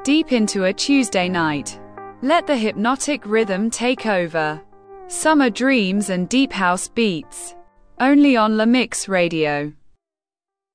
deep into a Tuesday night. Let the hypnotic rhythm take over. Summer dreams and deep house beats. Only on La Mix Radio.